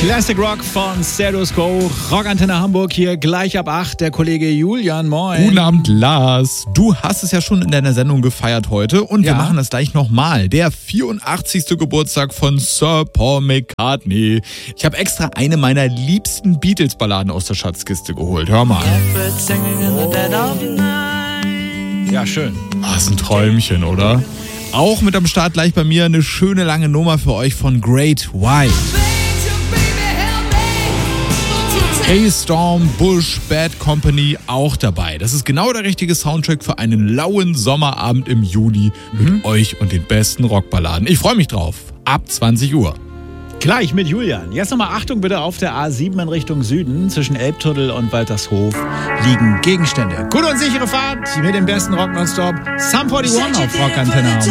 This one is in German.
Classic Rock von Status Quo, Rockantenne Hamburg hier gleich ab 8, der Kollege Julian, moin. Guten Abend, Lars. Du hast es ja schon in deiner Sendung gefeiert heute und wir machen das gleich nochmal. Der 84. Geburtstag von Sir Paul McCartney. Ich habe extra eine meiner liebsten Beatles-Balladen aus der Schatzkiste geholt. Hör mal. Ja, schön. Das ist ein Träumchen, oder? Auch mit am Start gleich bei mir eine schöne lange Nummer für euch von Great White. Hailstorm, Bush, Bad Company auch dabei. Das ist genau der richtige Soundtrack für einen lauen Sommerabend im Juli mit euch und den besten Rockballaden. Ich freue mich drauf. Ab 20 Uhr. Gleich mit Julian. Jetzt nochmal Achtung bitte auf der A7 in Richtung Süden. Zwischen Elbtunnel und Waltershof liegen Gegenstände. Gute und sichere Fahrt mit dem besten Rock nonstop. Sum 41 auf Rockantenne Hamburg.